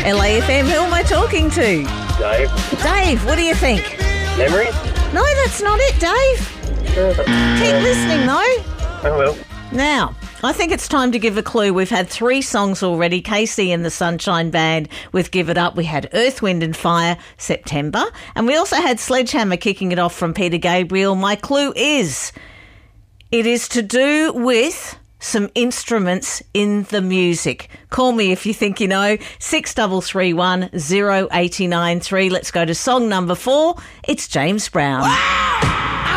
LAFM, who am I talking to? Dave. Dave, what do you think? Memories? No, that's not it, Dave. Keep listening, though. I will. Now, I think it's time to give a clue. We've had 3 songs already. Casey and the Sunshine Band with Give It Up. We had Earth, Wind and Fire, September. And we also had Sledgehammer kicking it off from Peter Gabriel. My clue is, it is to do with some instruments in the music. Call me if you think you know. 6331 0893. Let's go to song number 4. It's James Brown. Wow!